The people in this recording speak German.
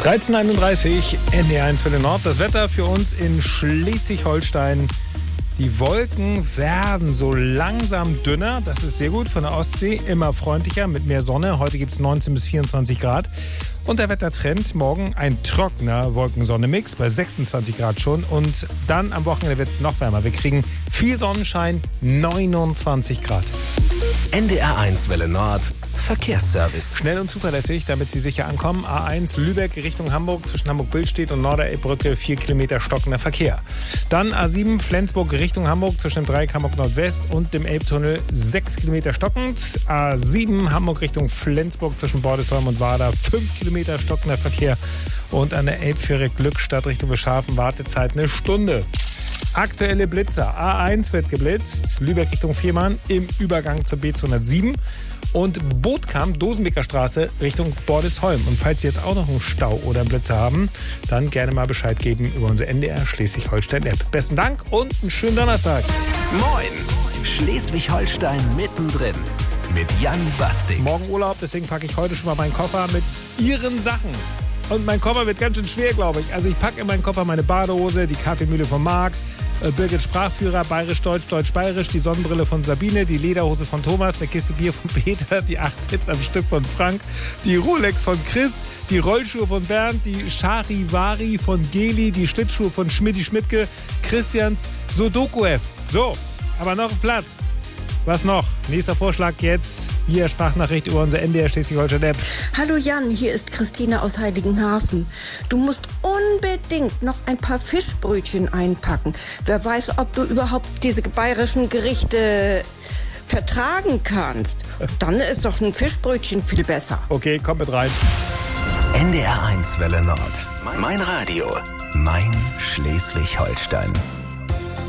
13:31 NDR1 für den Nord. Das Wetter für uns in Schleswig-Holstein. Die Wolken werden so langsam dünner. Das ist sehr gut. Von der Ostsee immer freundlicher mit mehr Sonne. Heute gibt es 19 bis 24 Grad. Und der Wettertrend morgen ein trockener Wolken-Sonne-Mix bei 26 Grad schon. Und dann am Wochenende wird es noch wärmer. Wir kriegen viel Sonnenschein, 29 Grad. NDR1 Welle Nord. Verkehrsservice. Schnell und zuverlässig, damit Sie sicher ankommen. A1 Lübeck Richtung Hamburg zwischen Hamburg-Billstedt und Norderelbbrücke 4 Kilometer stockender Verkehr. Dann A7 Flensburg Richtung Hamburg zwischen dem Dreieck Hamburg Nordwest und dem Elbtunnel 6 Kilometer stockend. A7 Hamburg Richtung Flensburg zwischen Bordesholm und Warda 5 Kilometer stockender Verkehr. Und an der Elbfähre Glückstadt Richtung Beschhafen Wartezeit eine Stunde. Aktuelle Blitzer. A1 wird geblitzt, Lübeck Richtung Fehmarn im Übergang zur B207 und Bootkamp, Dosenbeker Straße Richtung Bordesholm. Und falls Sie jetzt auch noch einen Stau oder einen Blitzer haben, dann gerne mal Bescheid geben über unsere NDR Schleswig-Holstein-App. Besten Dank und einen schönen Donnerstag. Moin! Schleswig-Holstein mittendrin mit Jan Bastik. Morgen Urlaub, deswegen packe ich heute schon mal meinen Koffer mit Ihren Sachen. Und mein Koffer wird ganz schön schwer, glaube ich. Also ich packe in meinen Koffer meine Badehose, die Kaffeemühle von Marc, Birgit Sprachführer, Bayerisch-Deutsch, Deutsch-Bayerisch, die Sonnenbrille von Sabine, die Lederhose von Thomas, eine Kiste Bier von Peter, die 8 Hits am Stück von Frank, die Rolex von Chris, die Rollschuhe von Bernd, die Charivari von Geli, die Schlittschuhe von Schmidti-Schmidtke, Christians Sudoku-Heft. So, aber noch ist Platz. Was noch? Nächster Vorschlag jetzt. Hier Sprachnachricht über unsere NDR Schleswig-Holstein-App. Hallo Jan, hier ist Christine aus Heiligenhafen. Du musst unbedingt noch ein paar Fischbrötchen einpacken. Wer weiß, ob du überhaupt diese bayerischen Gerichte vertragen kannst. Dann ist doch ein Fischbrötchen viel besser. Okay, komm mit rein. NDR1 Welle Nord. Mein Radio. Mein Schleswig-Holstein.